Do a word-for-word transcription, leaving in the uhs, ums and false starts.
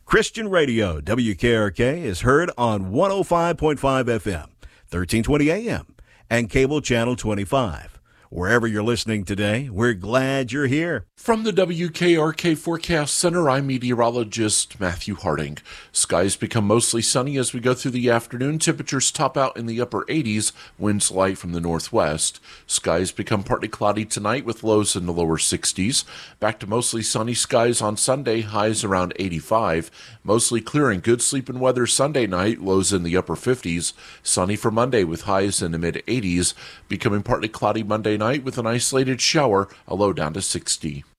Christian Radio, W K R K, is heard on one oh five point five F M, thirteen twenty A M, and cable channel twenty-five. Wherever you're listening today, we're glad you're here. From the W K R K Forecast Center, I'm meteorologist Matthew Harding. Skies become mostly sunny as we go through the afternoon. Temperatures top out in the upper eighties, winds light from the northwest. Skies become partly cloudy tonight with lows in the lower sixties. Back to mostly sunny skies on Sunday, highs around eighty-five. Mostly clear and good sleeping weather Sunday night, lows in the upper fifties. Sunny for Monday with highs in the mid-eighties. Becoming partly cloudy Monday night with an isolated shower, a low down to sixty.